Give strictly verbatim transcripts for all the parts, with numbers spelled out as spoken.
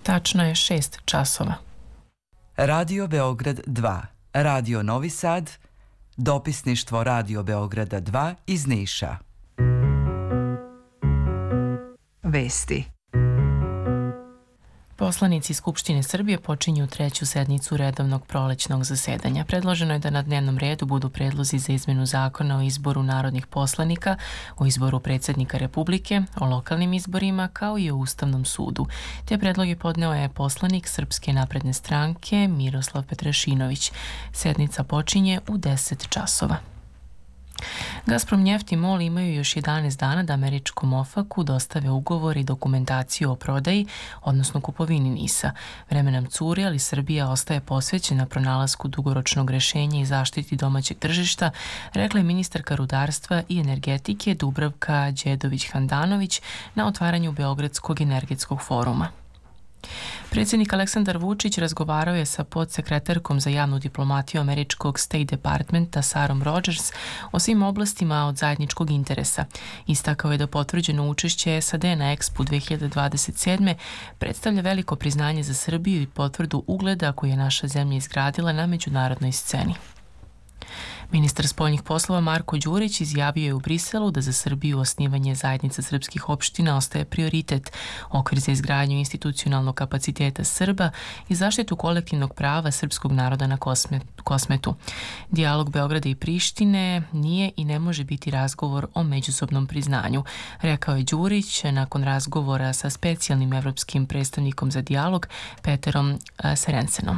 Tačno je šest časova. Radio Beograd dva, Radio Novi Sad, dopisništvo Radio Beograda dva iz Niša. Vesti. Poslanici Skupštine Srbije počinju treću sednicu redovnog prolećnog zasedanja. Predloženo je da na dnevnom redu budu predlozi za izmenu zakona o izboru narodnih poslanika, o izboru predsjednika Republike, o lokalnim izborima, kao i o Ustavnom sudu. Te predloge podneo je poslanik Srpske napredne stranke Miroslav Petrašinović. Sednica počinje u deset časova. Gazprom neft i MOL imaju još jedanaest dana da američkom ofaku dostave ugovor i dokumentaciju o prodaji, odnosno kupovini NIS-a. Vreme nam curi, ali Srbija ostaje posvećena pronalasku dugoročnog rešenja i zaštiti domaćeg tržišta, rekla je ministarka rudarstva i energetike Dubravka Đedović-Handanović na otvaranju Beogradskog energetskog foruma. Predsjednik Aleksandar Vučić razgovarao je sa podsekretarkom za javnu diplomatiju američkog State Departmenta Sarom Rogers o svim oblastima od zajedničkog interesa. Istakao je da potvrđeno učešće S A D na Expo dve hiljade dvadeset sedme predstavlja veliko priznanje za Srbiju i potvrdu ugleda koju je naša zemlja izgradila na međunarodnoj sceni. Ministar spoljnih poslova Marko Đurić izjavio je u Briselu da za Srbiju osnivanje zajednica srpskih opština ostaje prioritet, okvir za izgradnju institucionalnog kapaciteta Srba i zaštitu kolektivnog prava srpskog naroda na Kosmetu. Dijalog Beograda i Prištine nije i ne može biti razgovor o međusobnom priznanju, rekao je Đurić nakon razgovora sa specijalnim evropskim predstavnikom za dijalog Peterom Serensenom.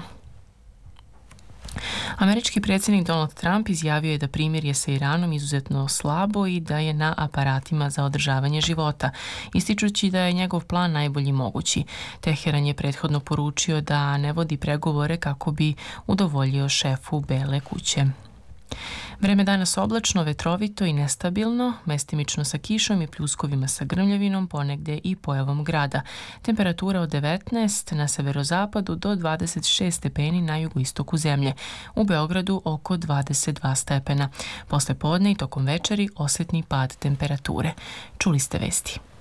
Američki predsjednik Donald Trump izjavio je da primirje sa Iranom izuzetno slabo i da je na aparatima za održavanje života, ističući da je njegov plan najbolji mogući. Teheran je prethodno poručio da ne vodi pregovore kako bi udovoljio šefu Bele kuće. Vreme danas oblačno, vetrovito i nestabilno, mestimično sa kišom i pljuskovima sa grmljavinom, ponegde i pojavom grada. Temperatura od devetnaest na severozapadu do dvadeset šest stepeni na jugoistoku zemlje. U Beogradu oko dvadeset dva stepena. Posle podne i tokom večeri osjetni pad temperature. Čuli ste vesti.